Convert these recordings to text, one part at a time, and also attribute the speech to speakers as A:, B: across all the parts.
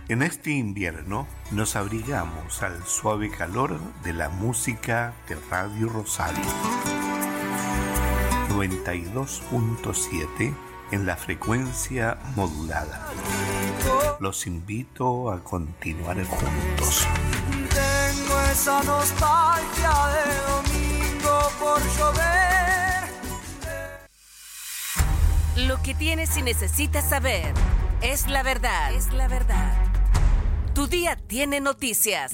A: En este invierno nos abrigamos al suave calor de la música de Radio Rosario. 92.7 en la frecuencia modulada. Los invito a continuar juntos.
B: Tengo esa nostalgia de domingo por llover.
C: Lo que tienes y necesitas saber es la verdad. Es la verdad. Tu día tiene noticias.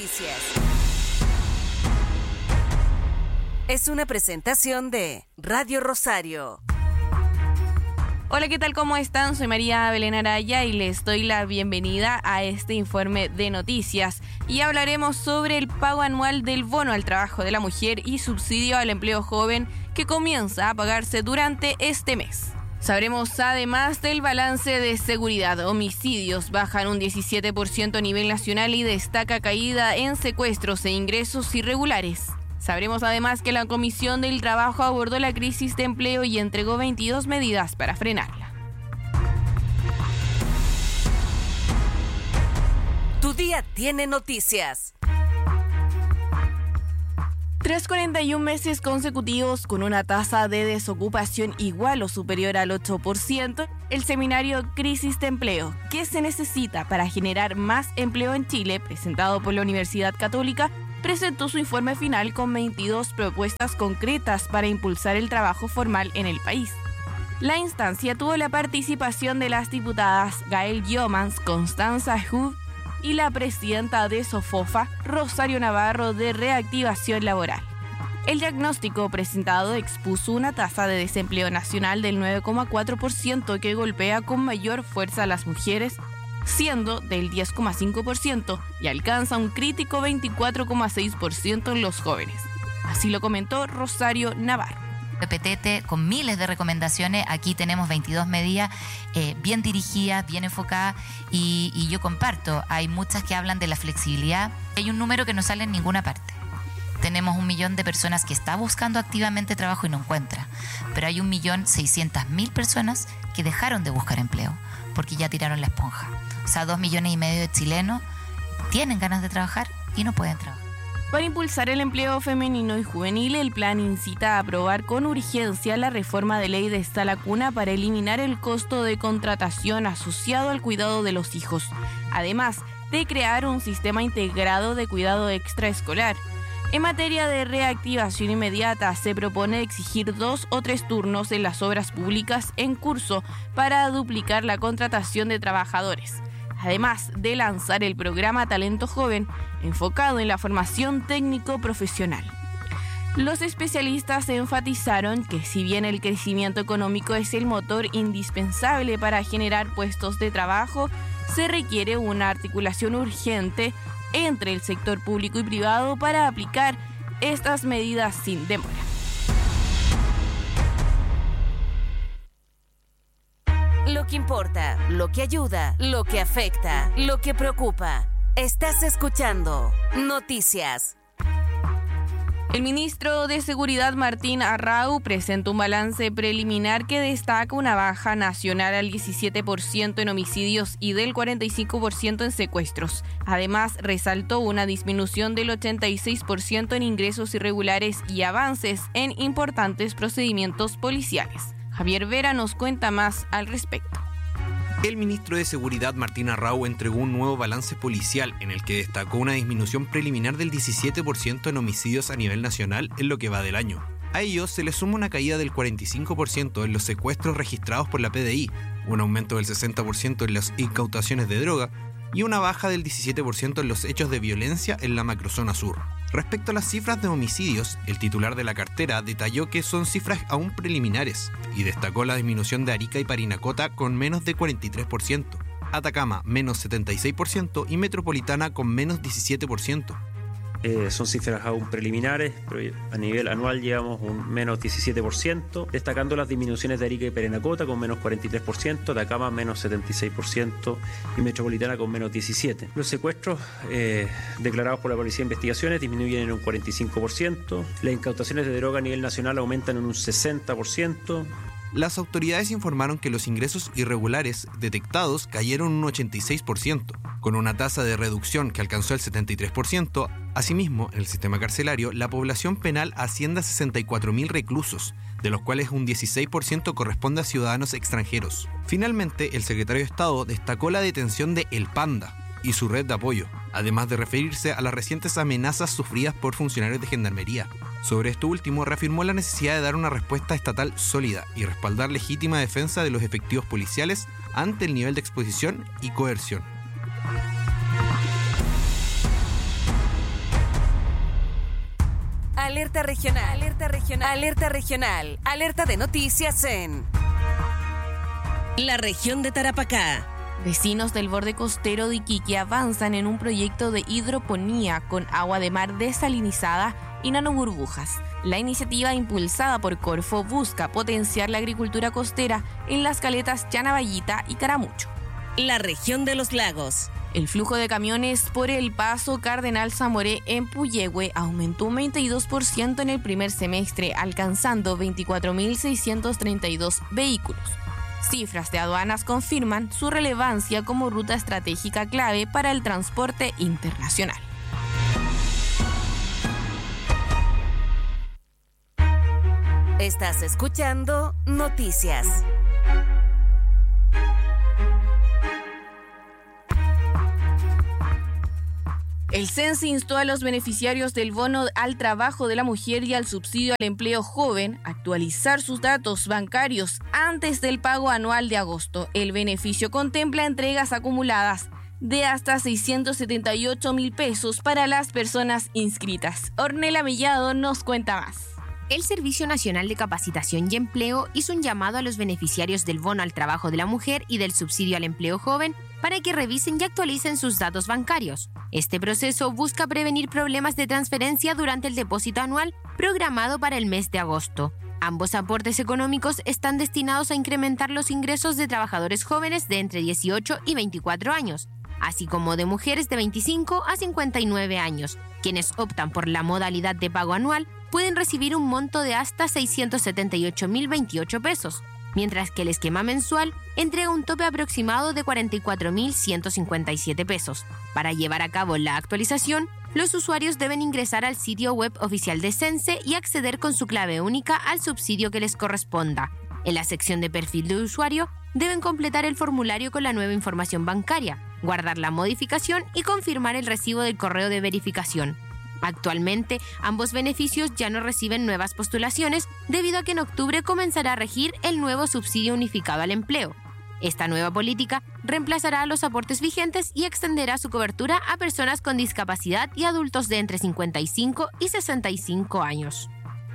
C: Es una presentación de Radio Rosario.
D: Hola, ¿qué tal? ¿Cómo están? Soy María Belén Araya y les doy la bienvenida a este informe de noticias. Y hablaremos sobre el pago anual del bono al trabajo de la mujer y subsidio al empleo joven que comienza a pagarse durante este mes. Sabremos además del balance de seguridad. Homicidios bajan un 17% a nivel nacional y destaca caída en secuestros e ingresos irregulares. Sabremos además que la Comisión del Trabajo abordó la crisis de empleo y entregó 22 medidas para frenarla.
C: Tu día tiene noticias.
D: Tras 41 meses consecutivos con una tasa de desocupación igual o superior al 8%, el seminario Crisis de Empleo, ¿qué se necesita para generar más empleo en Chile?, presentado por la Universidad Católica, presentó su informe final con 22 propuestas concretas para impulsar el trabajo formal en el país. La instancia tuvo la participación de las diputadas Gael Giomans, Constanza Hug y la presidenta de SOFOFA, Rosario Navarro, de Reactivación Laboral. El diagnóstico presentado expuso una tasa de desempleo nacional del 9,4% que golpea con mayor fuerza a las mujeres, siendo del 10,5%, y alcanza un crítico 24,6% en los jóvenes. Así lo comentó Rosario Navarro.
E: PTT con miles de recomendaciones. Aquí tenemos 22 medidas bien dirigidas, bien enfocadas y yo comparto. Hay muchas que hablan de la flexibilidad. Hay un número que no sale en ninguna parte. Tenemos 1 millón de personas que está buscando activamente trabajo y no encuentra. Pero hay 1.600.000 personas que dejaron de buscar empleo porque ya tiraron la esponja. O sea, 2,5 millones de chilenos tienen ganas de trabajar y no pueden trabajar.
D: Para impulsar el empleo femenino y juvenil, el plan incita a aprobar con urgencia la reforma de ley de Sala Cuna para eliminar el costo de contratación asociado al cuidado de los hijos, además de crear un sistema integrado de cuidado extraescolar. En materia de reactivación inmediata, se propone exigir 2 o 3 turnos en las obras públicas en curso para duplicar la contratación de trabajadores, además de lanzar el programa Talento Joven, enfocado en la formación técnico-profesional. Los especialistas enfatizaron que si bien el crecimiento económico es el motor indispensable para generar puestos de trabajo, se requiere una articulación urgente entre el sector público y privado para aplicar estas medidas sin demora.
C: Lo que importa, lo que ayuda, lo que afecta, lo que preocupa. Estás escuchando Noticias.
D: El ministro de Seguridad Martín Arrau presentó un balance preliminar que destaca una baja nacional al 17% en homicidios y del 45% en secuestros. Además, resaltó una disminución del 86% en ingresos irregulares y avances en importantes procedimientos policiales. Javier Vera nos cuenta más al respecto.
F: El ministro de Seguridad Martín Arrau entregó un nuevo balance policial en el que destacó una disminución preliminar del 17% en homicidios a nivel nacional en lo que va del año. A ello se le suma una caída del 45% en los secuestros registrados por la PDI, un aumento del 60% en las incautaciones de droga y una baja del 17% en los hechos de violencia en la macrozona sur. Respecto a las cifras de homicidios, el titular de la cartera detalló que son cifras aún preliminares y destacó la disminución de Arica y Parinacota con menos de 43%, Atacama menos 76% y Metropolitana con menos 17%.
G: Son cifras aún preliminares, pero a nivel anual llevamos un menos 17%, destacando las disminuciones de Arica y Parinacota con menos 43%, Atacama menos 76% y Metropolitana con menos 17%. Los secuestros declarados por la Policía de Investigaciones disminuyen en un 45%, las incautaciones de droga a nivel nacional aumentan en un 60%,
F: Las autoridades informaron que los ingresos irregulares detectados cayeron un 86%, con una tasa de reducción que alcanzó el 73%. Asimismo, en el sistema carcelario, la población penal asciende a 64.000 reclusos, de los cuales un 16% corresponde a ciudadanos extranjeros. Finalmente, el secretario de Estado destacó la detención de El Panda y su red de apoyo, además de referirse a las recientes amenazas sufridas por funcionarios de Gendarmería. Sobre esto último, reafirmó la necesidad de dar una respuesta estatal sólida y respaldar legítima defensa de los efectivos policiales ante el nivel de exposición y coerción.
C: Alerta regional, alerta regional, alerta regional, alerta de noticias en la región de Tarapacá.
D: Vecinos del borde costero de Iquique avanzan en un proyecto de hidroponía con agua de mar desalinizada y nanoburbujas. La iniciativa impulsada por Corfo busca potenciar la agricultura costera en las caletas Chanavallita y Caramucho.
C: La región de los lagos.
D: El flujo de camiones por el paso Cardenal Zamoré en Puyehue aumentó un 22% en el primer semestre, alcanzando 24.632 vehículos. Cifras de aduanas confirman su relevancia como ruta estratégica clave para el transporte internacional.
C: Estás escuchando Noticias.
D: El CENSE instó a los beneficiarios del bono al trabajo de la mujer y al subsidio al empleo joven a actualizar sus datos bancarios antes del pago anual de agosto. El beneficio contempla entregas acumuladas de hasta 678.000 pesos para las personas inscritas. Ornella Mellado nos cuenta más.
H: El Servicio Nacional de Capacitación y Empleo hizo un llamado a los beneficiarios del bono al trabajo de la mujer y del subsidio al empleo joven para que revisen y actualicen sus datos bancarios. Este proceso busca prevenir problemas de transferencia durante el depósito anual programado para el mes de agosto. Ambos aportes económicos están destinados a incrementar los ingresos de trabajadores jóvenes de entre 18 y 24 años, así como de mujeres de 25 a 59 años. Quienes optan por la modalidad de pago anual pueden recibir un monto de hasta 678.028 pesos, mientras que el esquema mensual entrega un tope aproximado de 44.157 pesos. Para llevar a cabo la actualización, los usuarios deben ingresar al sitio web oficial de CENSE y acceder con su clave única al subsidio que les corresponda. En la sección de perfil de usuario, deben completar el formulario con la nueva información bancaria, guardar la modificación y confirmar el recibo del correo de verificación. Actualmente, ambos beneficios ya no reciben nuevas postulaciones debido a que en octubre comenzará a regir el nuevo subsidio unificado al empleo. Esta nueva política reemplazará a los aportes vigentes y extenderá su cobertura a personas con discapacidad y adultos de entre 55 y 65 años.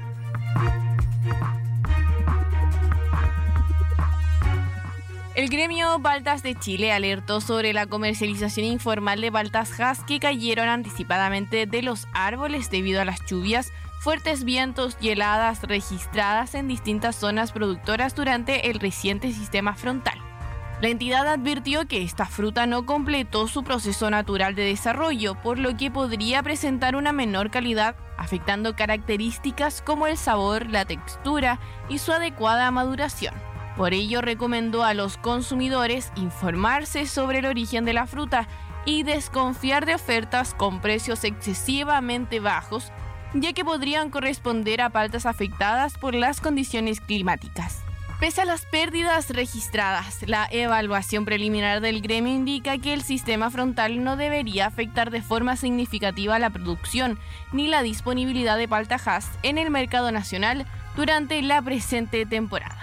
D: El gremio Paltas de Chile alertó sobre la comercialización informal de paltas Hass que cayeron anticipadamente de los árboles debido a las lluvias, fuertes vientos y heladas registradas en distintas zonas productoras durante el reciente sistema frontal. La entidad advirtió que esta fruta no completó su proceso natural de desarrollo, por lo que podría presentar una menor calidad, afectando características como el sabor, la textura y su adecuada maduración. Por ello, recomendó a los consumidores informarse sobre el origen de la fruta y desconfiar de ofertas con precios excesivamente bajos, ya que podrían corresponder a paltas afectadas por las condiciones climáticas. Pese a las pérdidas registradas, la evaluación preliminar del gremio indica que el sistema frontal no debería afectar de forma significativa la producción ni la disponibilidad de palta Hass en el mercado nacional durante la presente temporada.